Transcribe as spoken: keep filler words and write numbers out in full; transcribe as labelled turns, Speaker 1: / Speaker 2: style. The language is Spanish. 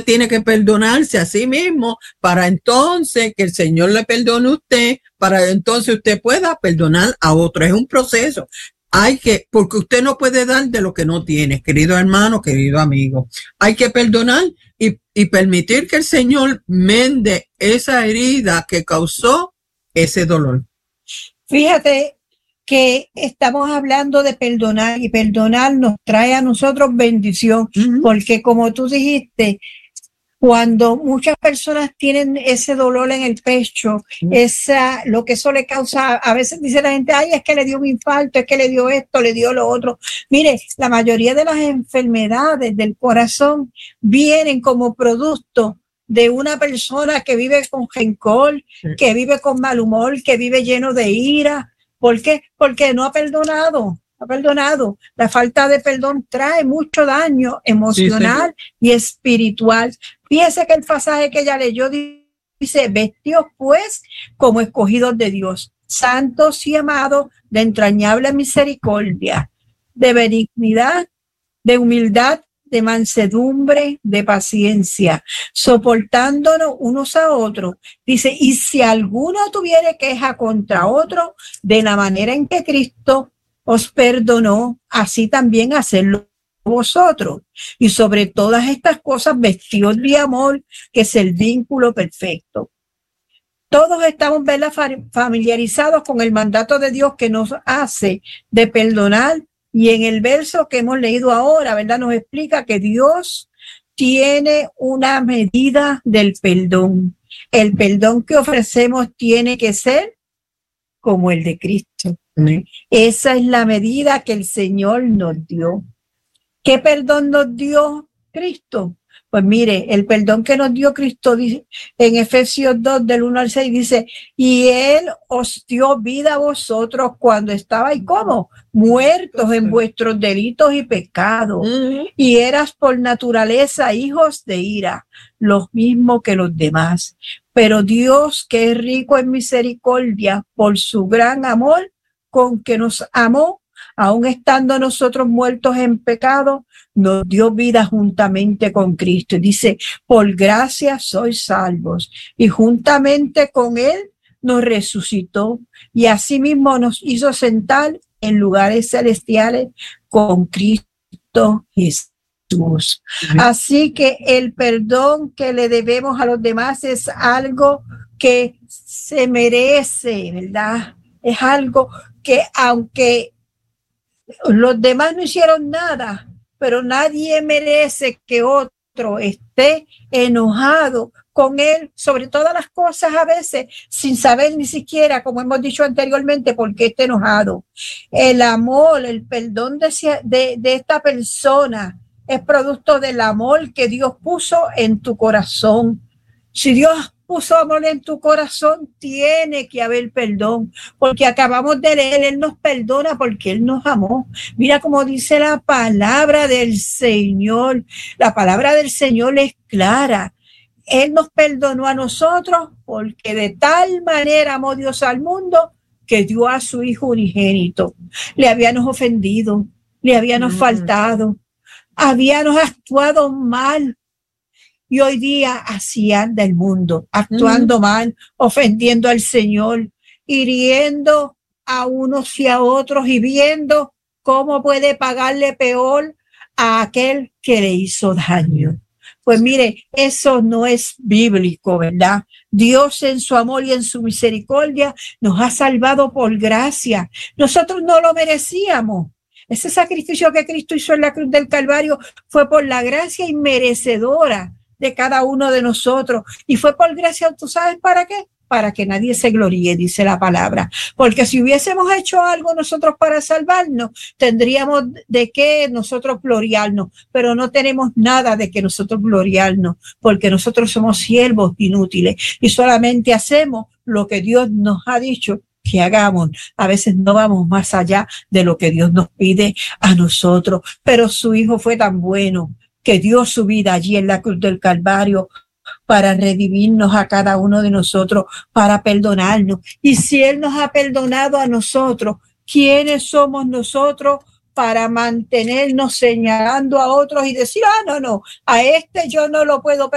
Speaker 1: tiene que perdonarse a sí mismo para entonces que el Señor le perdone a usted, para entonces usted pueda perdonar a otro. Es un proceso. Hay que, porque usted no puede dar de lo que no tiene, querido hermano, querido amigo. Hay que perdonar y, y permitir que el Señor mende esa herida que causó ese dolor.
Speaker 2: Fíjate que estamos hablando de perdonar, y perdonar nos trae a nosotros bendición, uh-huh. Porque como tú dijiste, cuando muchas personas tienen ese dolor en el pecho, uh-huh. esa, lo que eso le causa, a veces dice la gente, ay, es que le dio un infarto, es que le dio esto, le dio lo otro. Mire, la mayoría de las enfermedades del corazón vienen como producto de una persona que vive con rencor, sí. que vive con mal humor, que vive lleno de ira. ¿Por qué? Porque no ha perdonado, ha perdonado. La falta de perdón trae mucho daño emocional sí, sí. y espiritual. Fíjese que el pasaje que ella leyó dice, vestidos pues como escogidos de Dios, santos y amados, de entrañable misericordia, de benignidad, de humildad, de mansedumbre, de paciencia, soportándonos unos a otros. Dice, y si alguno tuviere queja contra otro, de la manera en que Cristo os perdonó, así también hacedlo vosotros. Y sobre todas estas cosas, vestidos de amor, que es el vínculo perfecto. Todos estamos, ¿verdad?, familiarizados con el mandato de Dios que nos hace de perdonar. Y en el verso que hemos leído ahora, ¿verdad?, nos explica que Dios tiene una medida del perdón. El perdón que ofrecemos tiene que ser como el de Cristo. ¿Sí? Esa es la medida que el Señor nos dio. ¿Qué perdón nos dio Cristo? Pues mire, el perdón que nos dio Cristo dice, en Efesios dos, del uno al seis, dice, y Él os dio vida a vosotros cuando estabais, ¿cómo? Muertos en vuestros delitos y pecados, uh-huh. y eras por naturaleza hijos de ira, los mismos que los demás. Pero Dios, que es rico en misericordia, por su gran amor con que nos amó, aun estando nosotros muertos en pecado, nos dio vida juntamente con Cristo. Dice, por gracia sois salvos. Y juntamente con Él nos resucitó. Y asimismo nos hizo sentar en lugares celestiales con Cristo Jesús. Uh-huh. Así que el perdón que le debemos a los demás es algo que se merece, ¿verdad? Es algo que aunque los demás no hicieron nada, pero nadie merece que otro esté enojado con él sobre todas las cosas, a veces sin saber ni siquiera, como hemos dicho anteriormente, por qué está enojado. El amor, el perdón de, de, de esta persona es producto del amor que Dios puso en tu corazón. Si Dios puso amor en tu corazón, tiene que haber perdón, porque acabamos de leer, Él nos perdona porque Él nos amó. Mira cómo dice la palabra del Señor. La palabra del Señor es clara. Él nos perdonó a nosotros porque de tal manera amó Dios al mundo que dio a su Hijo unigénito. Le habíamos ofendido, le habíamos mm. faltado, habíamos actuado mal. Y hoy día así anda el mundo, actuando mm. mal, ofendiendo al Señor, hiriendo a unos y a otros y viendo cómo puede pagarle peor a aquel que le hizo daño. Pues mire, eso no es bíblico, ¿verdad? Dios en su amor y en su misericordia nos ha salvado por gracia. Nosotros no lo merecíamos. Ese sacrificio que Cristo hizo en la cruz del Calvario fue por la gracia inmerecedora de cada uno de nosotros. Y fue por gracia, ¿tú sabes para qué? Para que nadie se gloríe, dice la palabra. Porque si hubiésemos hecho algo nosotros para salvarnos, tendríamos de qué nosotros gloriarnos. Pero no tenemos nada de que nosotros gloriarnos, porque nosotros somos siervos inútiles y solamente hacemos lo que Dios nos ha dicho que hagamos. A veces no vamos más allá de lo que Dios nos pide a nosotros. Pero su Hijo fue tan bueno que dio su vida allí en la cruz del Calvario para redimirnos a cada uno de nosotros, para perdonarnos. Y si Él nos ha perdonado a nosotros, ¿quiénes somos nosotros para mantenernos señalando a otros y decir, ah, no, no, a este yo no lo puedo perdonar?